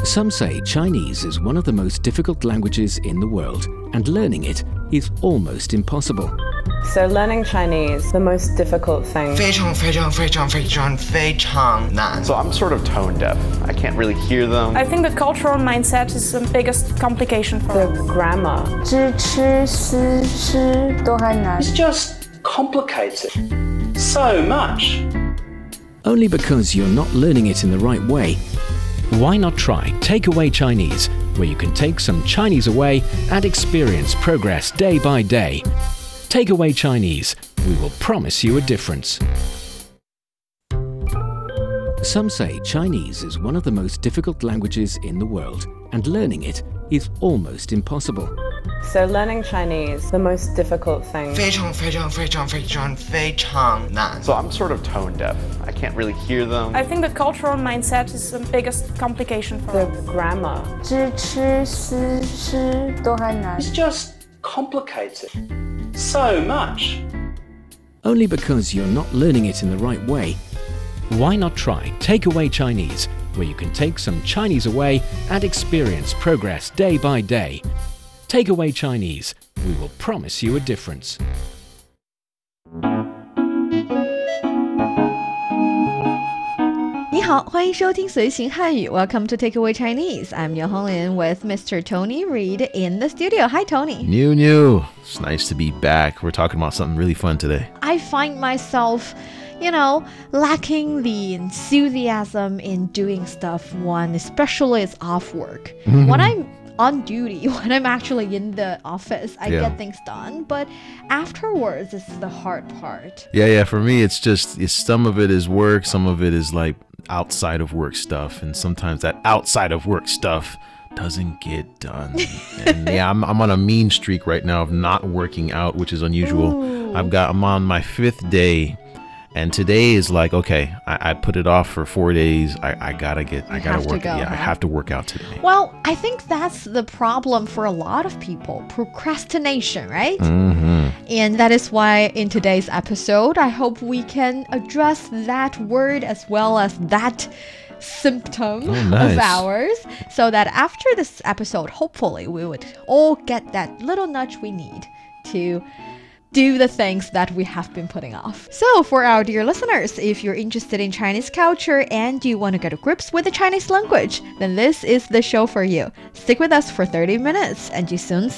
Some say Chinese is one of the most difficult languages in the world, and learning it is almost impossible. So learning Chinese, the most difficult thing. 非常非常非常非常非常难 So I'm sort of tone deaf. I can't really hear them. I think the cultural mindset is the biggest complication for The us. grammar. 知吃思吃都还难 It's just complicated. So much. Only because you're not learning it in the right way. Why not try Takeaway Chinese, where you can take some Chinese away and experience progress day by day. Takeaway Chinese, we will promise you a difference. Some say Chinese is one of the most difficult languages in the world, and learning it is almost impossible. So learning Chinese, the most difficult thing. 非常非常非常非常非常难 So I'm sort of tone deaf. I can't really hear them. I think the cultural mindset is the biggest complication for The us. grammar. 知吃思吃都还难 It's just complicated. So much. Only because you're not learning it in the right way. Why not try Takeaway Chinese, where you can take some Chinese away and experience progress day by day. Takeaway Chinese, we will promise you a difference. 你好，欢迎收听随行汉语 Welcome to Takeaway Chinese. I'm Niu Honglin with Mr. Tony Reed in the studio. Hi, Tony. New. It's nice to be back. We're talking about something really fun today. I find myself, lacking the enthusiasm in doing stuff when especially it's off work. When I'm on duty, when I'm actually in the office, I get things done. But afterwards, it's the hard part. Yeah. For me, it's some of it is work, some of it is like outside of work stuff, and sometimes that outside of work stuff doesn't get done. And I'm on a mean streak right now of not working out, which is unusual. Ooh. I'm on my 5th day. And today is like, okay, I put it off for 4 days. I gotta work. Go, I have to work out today. Well, I think that's the problem for a lot of people. Procrastination, right? Mm-hmm. And that is why in today's episode, I hope we can address that word as well as that symptom of ours, so that after this episode, hopefully we would all get that little nudge we need to do the things that we have been putting off. So for our dear listeners, if you're interested in Chinese culture and you want to get to grips with the Chinese language, then this is the show for you. Stick with us for 30 minutes and you soon